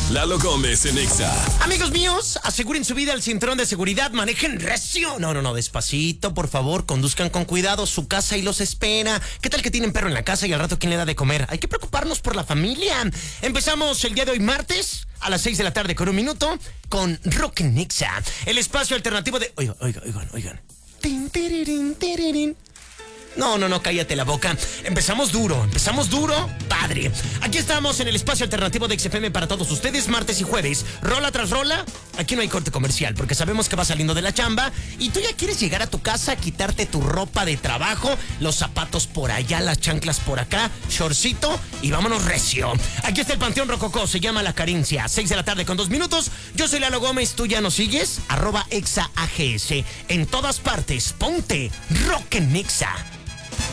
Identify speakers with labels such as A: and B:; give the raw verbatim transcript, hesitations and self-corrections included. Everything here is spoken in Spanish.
A: Lalo Gómez en Exa.
B: Amigos míos, aseguren su vida al cinturón de seguridad, manejen recio. No, no, no, despacito, por favor, conduzcan con cuidado, su casa y los espera. ¿Qué tal que tienen perro en la casa y al rato quién le da de comer? Hay que preocuparnos por la familia. Empezamos el día de hoy martes a las seis de la tarde con un minuto con Rock en Exa, el espacio alternativo de... Oigan, oigan, oigan, oigan. Tin, tirirín, tirirín. No, no, no, cállate la boca. Empezamos duro, empezamos duro, padre. Aquí estamos en el espacio alternativo de X F M para todos ustedes, martes y jueves. Rola tras rola, aquí no hay corte comercial, porque sabemos que vas saliendo de la chamba y tú ya quieres llegar a tu casa, quitarte tu ropa de trabajo, los zapatos por allá, las chanclas por acá, shortcito y vámonos recio. Aquí está el Panteón Rococó, se llama La Carencia, seis de la tarde con dos minutos. Yo soy Lalo Gómez, tú ya nos sigues, arroba Exa A G S. En todas partes, ponte Rock en Exa.